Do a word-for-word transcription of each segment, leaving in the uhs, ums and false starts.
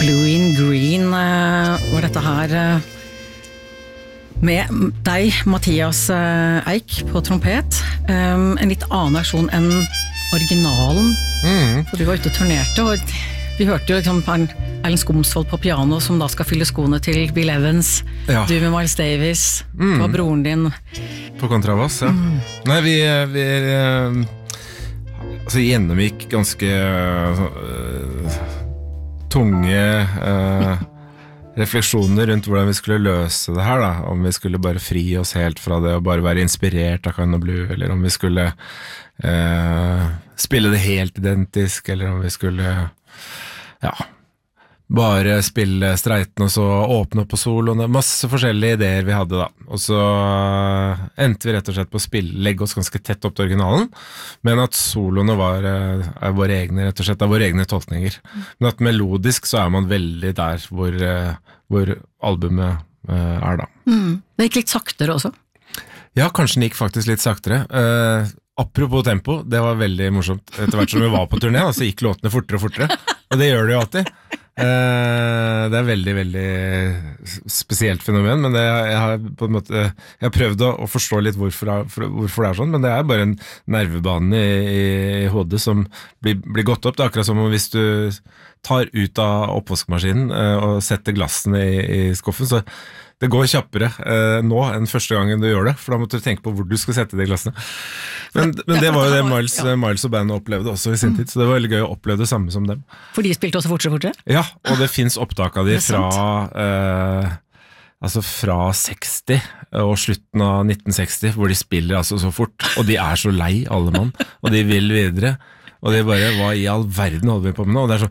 Blue in Green var dette her med deg, Mathias Eik, på trompet. En litt annen versjon enn originalen. Mm. For du var ute og turnerte, og vi hørte jo liksom Erlend Skomsvold på piano, som da skal fylle skoene til Bill Evans. Ja. Du med Miles Davis, mm. det var broren din. På kontrabass, ja. Mm. Nei, vi, vi altså, gjennomgikk ganske uh, tunge uh, refleksjoner rundt hvordan vi skulle løse det her da, om vi skulle bare fri oss helt fra det og bare være inspirert av Kind of Blue, eller om vi skulle uh, spille det helt identisk, eller om vi skulle ja, bare spille streiten og så åpne opp på soloen, masse forskjellige ideer vi hadde da, og så endte vi rett og slett på å spille, legge oss ganske tett opp til originalen, men at soloene var er våre egne, rett og slett er våre egne tolkninger, men at melodisk så er man veldig der hvor, hvor albumet er da. Mm. Det gikk litt saktere også? Ja, kanskje den gikk faktisk litt saktere. Uh, apropos tempo, det var veldig morsomt. Etter hvert som vi var på turné, så gikk låtene fortere og fortere, og det gjør det jo alltid. Uh, det er veldig, veldig spesielt fenomen, men det, jeg har på en måte jeg har prøvd å, å forstå litt hvorfor, hvorfor det er sånn, men det er bare en nervebane i, i hodet som blir, blir gått opp. Det er akkurat som om hvis du tar ut av oppvaskmaskinen uh, og setter glassene i, i skuffen, så det går kjappere eh, nå enn første gangen du gjør det, for da måtte du tenke på hvor du skal sette de glassene. Men, men det var jo det Miles, Miles og bandet opplevde også i sin tid, så det var veldig gøy å oppleve det samme som dem. For de spilte også fortere og fortere? Ja, og det finnes opptak av de fra, eh, altså fra seksti og slutten av nitten seksti, hvor de spiller altså så fort, og de er så lei alle mann, og de vil videre. Og det bare, hva i all verden holder vi på med nå? Og det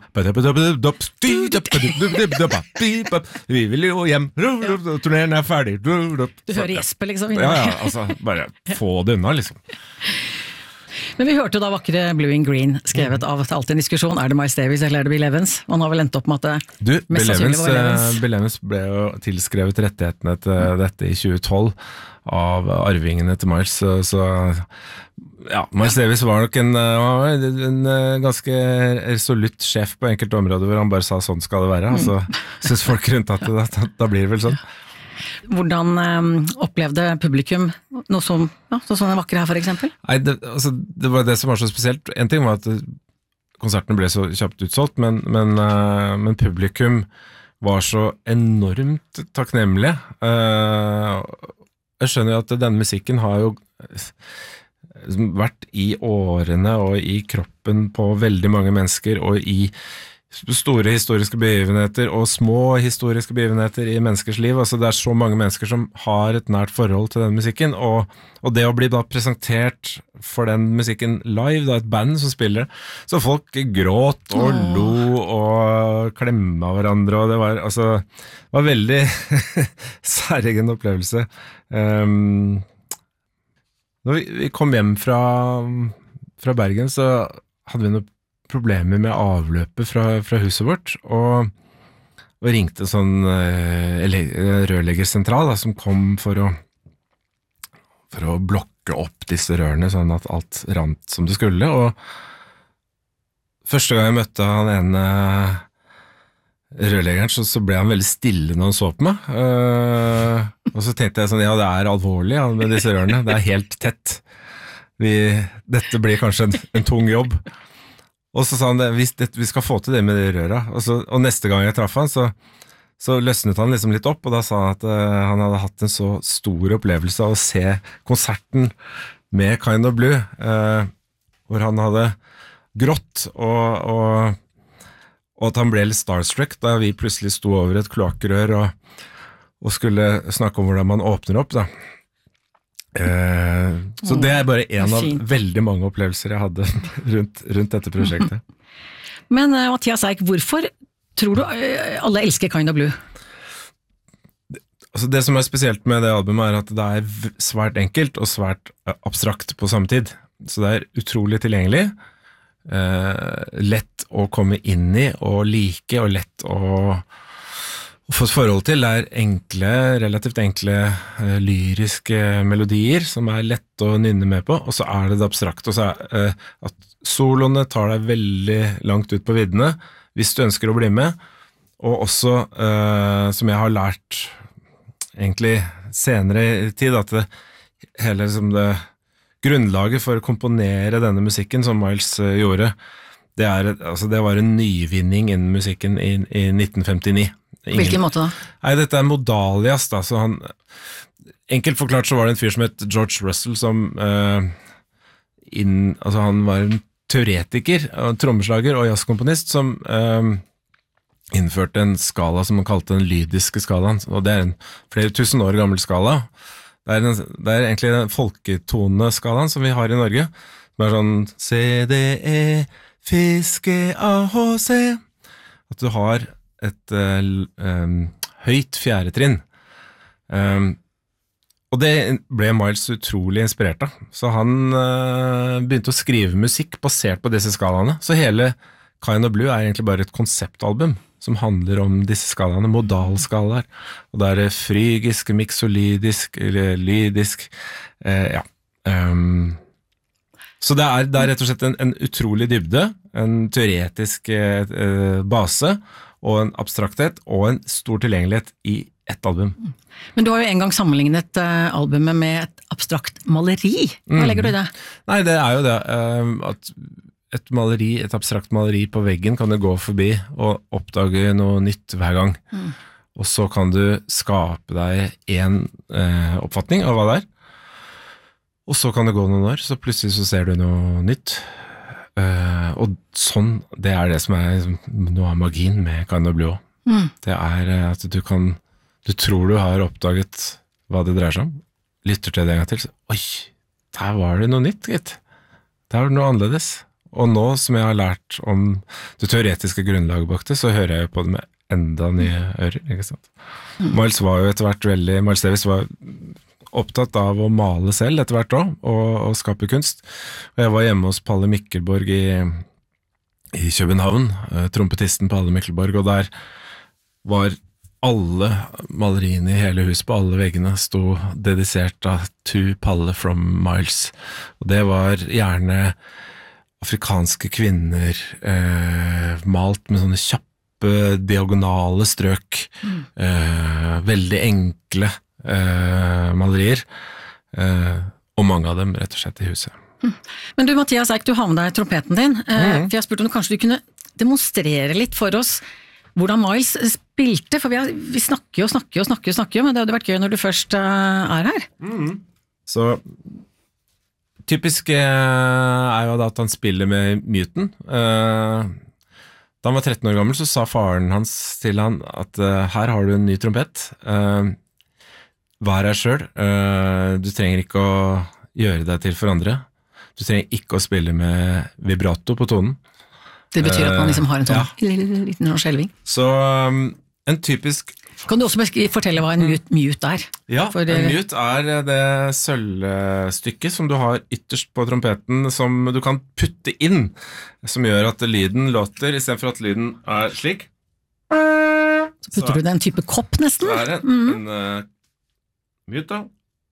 er sånn vi vil jo hjem, turneren er ferdig. Du hører Jesper liksom. Ja, ja, altså, bare få det unna liksom. Men vi hørte jo da vakre Blue in Green skrevet av alltid en diskusjon. Er det Miles Davis eller er det Bill Evans? Man har vel endt opp med at det du, mest sannsynlig var Evans. Bill Evans ble jo tilskrevet rettighetene til dette i tjue tolv av arvingene til Miles, så, så ja, Miles Davis var nok en, en, en ganske resolutt sjef på enkelte områder hvor han bare sa sånn skal det være, altså synes folk rundt at det, da, da blir det vel sånn. Hvordan um, opplevde publikum noe som, ja, sånn en vakre her for eksempel? Nei, det, altså, det var det som var så spesielt. En ting var at konsertene ble så kjapt utsolgt, men, men, uh, men publikum var så enormt takknemlige. Uh, jeg skjønner jo at denne musikken har jo vært i årene og i kroppen på veldig mange mennesker, og i store historiske begivenheter og små historiske begivenheter i menneskers liv. Altså det er så mange mennesker som har et nært forhold til den musikken, og, og det å bli da presentert for den musikken live, da et band som spiller, så folk gråt og oh. lo og klemma hverandre, og det var, altså, det var veldig særegen opplevelse. Um, når vi, vi kom hjem fra, fra Bergen, så hadde vi noe problemer med avløpet fra, fra huset vårt, og, og ringte en sånn uh, rørleggersentral da, som kom for å, for å blokke opp disse rørene, sånn at alt rant som det skulle, og første gang jeg møtte han ene rørleggeren, så, så ble han veldig stille når han så på meg, uh, og så tenkte jeg sånn, ja, det er alvorlig ja, med disse rørene, det er helt tett, vi, dette blir kanskje en, en tung jobb. Og så sa han det, vi, det, vi skal få til det med de røra. Og, så, og neste gang jeg traff han, så, så løsnet han liksom litt opp, og da sa han at uh, han hadde hatt en så stor opplevelse av å se konserten med Kind of Blue, uh, hvor han hadde grått, og, og, og at han ble litt starstruck da vi plutselig sto over et kloakkrør og, og skulle snakke om hvordan man åpner opp da. Eh, så det er bare en av veldig mange opplevelser jeg hadde rundt, rundt dette prosjektet. Men uh, Mathias Eik, hvorfor tror du uh, alle elsker Kind of Blue? Det, altså det som er spesielt med det albumet er at det er svært enkelt og svært uh, abstrakt på samme tid. Så det er utrolig tilgjengelig, uh, lett å komme inn i og like, og lett å å få et forhold til. Det er enkle, relativt enkle uh, lyriske melodier som er lett å nynne med på, og så er det det abstrakt, og så er uh, at soloene tar deg veldig langt ut på viddene hvis du ønsker å bli med, og også, uh, som jeg har lært egentlig senere i tid, at det, hele liksom det grunnlaget for å komponere denne musikken som Miles uh, gjorde, det, er, altså, det var en nyvinning innen musikken i, i nitten femtini. Ingen, Hvilken måte da? Nei, dette er Modalias da, så han, enkelt forklart så var det en fyr som het George Russell som uh, inn, altså han var en teoretiker, trommeslager og jazzkomponist som uh, innførte en skala som man kalte den lydiske skalaen, og det er en flere tusen år gammel skala. Det er, en, det er egentlig den folketoneskalaen som vi har i Norge, som er sånn C, D, E, fiske, A, H, C. At du har et uh, um, høyt fjerdetrinn. Um, og det ble Miles utrolig inspirert av. Så han uh, begynte å skrive musikk basert på disse skalaene. Så hele Kind of Blue er egentlig bare et konseptalbum som handler om disse skalaene, modalskalaer. Og det er frygisk, mixolydisk, eller lydisk, uh, ja. Um, så det er, det er rett og slett en, en utrolig dybde, en teoretisk uh, base, og en abstrakthet, og en stor tilgjengelighet i ett album. Men du har jo en gang sammenlignet uh, albumet med et abstrakt maleri. Hva legger du i det? Nei, det er jo det, uh, at et maleri, et abstrakt maleri på veggen kan du gå forbi og oppdage noe nytt hver gang. Mm. Og så kan du skape deg en uh, oppfatning av hva det er. Og så kan det gå noen år, så plutselig så ser du noe nytt. Uh, og sånn, det er det som er noe av magien med Kind of Blue. Mm. Det er at du kan, du tror du har oppdaget hva det dreier seg om, lytter til det en gang til, så, oi, der var det noe nytt, gitt. Der var det noe annerledes. Og nå som jeg har lært om det teoretiske grunnlaget bak det, så hører jeg på det med enda nye ører, ikke sant? Mm. Miles var jo etter hvert veldig, Miles Davis var opptatt av å male selv etter hvert også, og, og skape kunst. Og jeg var hjemme hos Palle Mikkelborg i, i København, eh, trompetisten Palle Mikkelborg, og der var alle maleriene i hele huset på alle veggene sto dedisert av To Palle from Miles. Og det var gjerne afrikanske kvinner eh, malt med sånne kjappe diagonale strøk, mm. eh, veldig enkle Uh, malerier, uh, og mange av dem rett og slett i huset. Mm. Men du, Mathias Eik, du har med deg trompeten din, uh, mm. for jeg spurte om du kanskje du kunne demonstrere litt for oss hvordan Miles spilte, for vi, har, vi snakker jo, snakker jo, snakker jo, snakker jo, men det hadde vært gøy når du først uh, er her. Mm. Så typisk uh, er jo da at han spiller med muten. Uh, da han var tretten år gammel, så sa faren hans til han at uh, her har du en ny trompet. Uh, Vær her selv, uh, du trenger ikke å gjøre deg til for andre, du trenger ikke å spille med vibrato på tonen. Det betyr at man liksom har en sånn ja. liten skjelving. Så um, en typisk... Kan du også fortelle hva en mute, mute er? Ja, for en mute er det sølvstykket som du har ytterst på trompeten, som du kan putte inn, som gjør at lyden låter, i stedet for at lyden er slik. Så putter så, du det en type kopp nesten? Så er det mm. en... Uh, Mute da.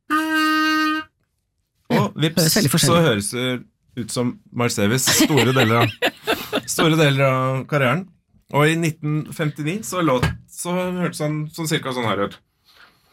Og vips, så høres det ut som Miles Davis store deler av, store deler av karrieren. Og i nitten femtini så, låt, så hørtes han sånn cirka sånn her ut.